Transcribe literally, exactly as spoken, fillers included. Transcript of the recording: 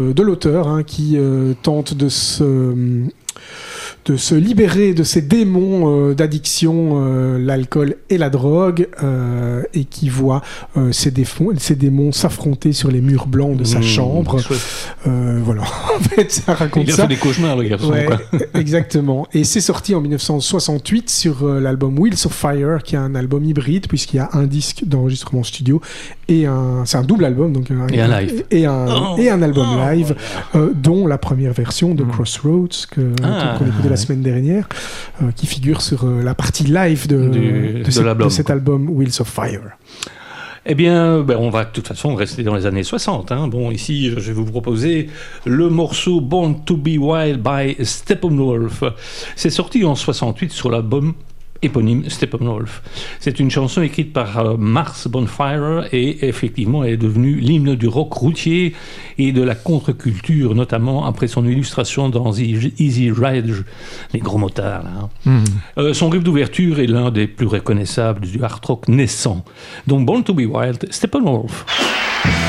de l'auteur hein, qui euh, tente de se... de se libérer de ces démons euh, d'addiction, euh, l'alcool et la drogue, euh, et qui voit euh, ces, défons, ces démons s'affronter sur les murs blancs de sa mmh, chambre. Euh, voilà, en fait, ça raconte ça. Il a ça. fait des cauchemars, le garçon. Ouais, quoi. Exactement. Et c'est sorti en dix-neuf cent soixante-huit sur euh, l'album Wheels of Fire, qui est un album hybride, puisqu'il y a un disque d'enregistrement studio, et un, c'est un double album, donc un, et un live. Et un, oh, et un album oh, live, voilà. euh, dont la première version de mmh. Crossroads, que, ah, qu'on écoutait la semaine dernière, euh, qui figure sur euh, la partie live de, du, de, de, cette, l'album, de cet album Wheels of Fire. Eh bien, ben, on va de toute façon rester dans les années soixante. Hein. Bon, ici, je vais vous proposer le morceau Born to be Wild by Steppenwolf. C'est sorti en soixante-huit sur l'album éponyme Steppenwolf. C'est une chanson écrite par euh, Mars Bonfire et effectivement elle est devenue l'hymne du rock routier et de la contre-culture, notamment après son illustration dans Easy Ride, les gros motards. Là, hein. mm. euh, son riff d'ouverture est l'un des plus reconnaissables du hard rock naissant. Donc Born to be Wild, Steppenwolf.